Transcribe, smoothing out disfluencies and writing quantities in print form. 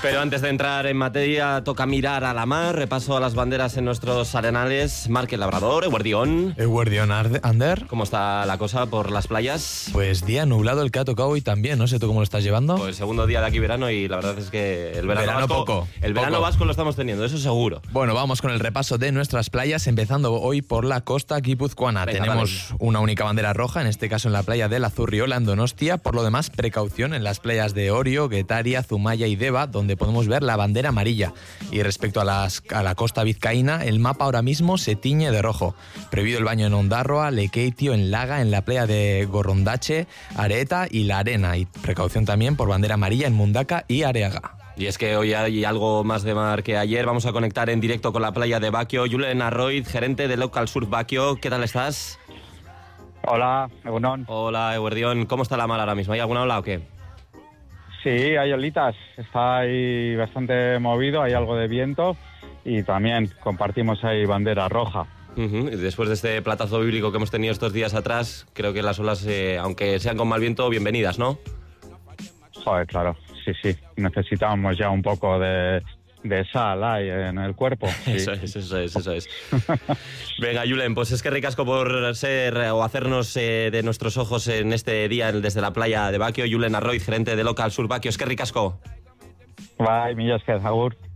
Pero antes de entrar en materia, toca mirar a la mar. Repaso a las banderas en nuestros arenales. Marque Labrador, Eguardión. Eguardión, Ander. ¿Cómo está la cosa por las playas? Pues día nublado el que ha tocado hoy también. No sé tú cómo lo estás llevando. Pues segundo día de aquí verano y la verdad es que el verano vasco, el verano poco. vasco lo estamos teniendo, eso seguro. Bueno, vamos con el repaso de nuestras playas, empezando hoy por la costa guipuzcoana. Venga, tenemos una única bandera roja, en este caso en la playa de La Zurriola, en Donostia. Por lo demás, precaución en las playas de Orio, Guetaria, Zumaya y Deva, donde podemos ver la bandera amarilla. Y respecto a la costa vizcaína, el mapa ahora mismo se tiñe de rojo. Prohibido el baño en Ondarroa, Lekeitio, en Laga, en la playa de Gorrondache, Areta y La Arena. Y precaución también por bandera amarilla en Mundaka y Areaga. Y es que hoy hay algo más de mar que ayer. Vamos a conectar en directo con la playa de Baquio. Julen Arroiz, gerente de Local Surf Baquio. ¿Qué tal estás? Hola, Egunon. Hola, Eguardión. ¿Cómo está la mar ahora mismo? ¿Hay alguna ola o qué? Sí, hay olitas. Está ahí bastante movido, hay algo de viento y también compartimos ahí bandera roja. Después de este platazo bíblico que hemos tenido estos días atrás, creo que las olas, aunque sean con mal viento, bienvenidas, ¿no? Joder, claro, sí. Necesitamos ya un poco de sal ahí en el cuerpo. Sí. Eso es. Venga, Julen, pues es que ricasco por ser o hacernos de nuestros ojos en este día desde la playa de Baquio. Julen Arroiz, gerente de Local Surf Baquio. Es que ricasco. Bai, mila esker, agur.